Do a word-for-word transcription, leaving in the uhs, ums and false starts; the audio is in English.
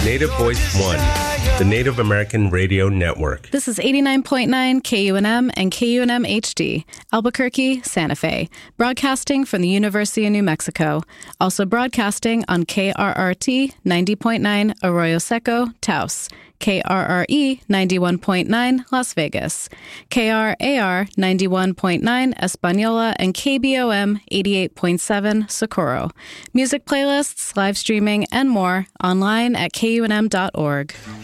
Native Voice One, the Native American Radio Network. This is eighty-nine point nine K U N M and K U N M H D, Albuquerque, Santa Fe, broadcasting from the University of New Mexico. Also broadcasting on K R R T ninety point nine Arroyo Seco, Taos, K R R E ninety-one point nine Las Vegas, K R A R ninety-one point nine Española, and K B O M eighty-eight point seven Socorro. Music playlists, live streaming, and more online at K U N M dot org.